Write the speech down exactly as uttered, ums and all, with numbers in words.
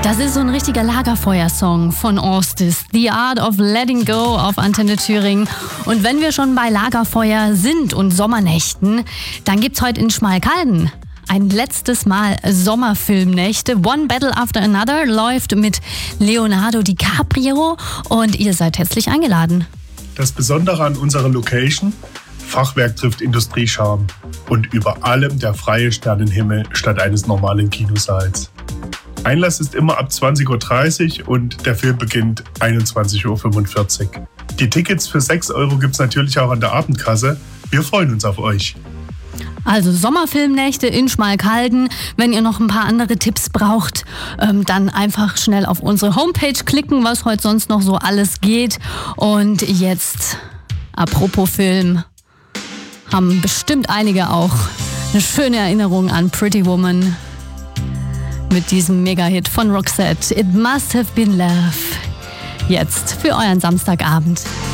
Das ist so ein richtiger Lagerfeuersong von Orstis. The Art of Letting Go auf Antenne Thüringen. Und wenn wir schon bei Lagerfeuer sind und Sommernächten, dann gibt's heute in Schmalkalden ein letztes Mal Sommerfilmnächte. One Battle After Another läuft mit Leonardo DiCaprio und ihr seid herzlich eingeladen. Das Besondere an unserer Location: Fachwerk trifft Industriescharme und über allem der freie Sternenhimmel statt eines normalen Kinosaals. Einlass ist immer ab zwanzig Uhr dreißig und der Film beginnt einundzwanzig Uhr fünfundvierzig. Die Tickets für sechs Euro gibt es natürlich auch an der Abendkasse. Wir freuen uns auf euch. Also Sommerfilmnächte in Schmalkalden. Wenn ihr noch ein paar andere Tipps braucht, ähm, dann einfach schnell auf unsere Homepage klicken, was heute sonst noch so alles geht. Und jetzt, apropos Film, haben bestimmt einige auch eine schöne Erinnerung an Pretty Woman mit diesem Mega-Hit von Roxette. It Must Have Been Love. Jetzt für euren Samstagabend.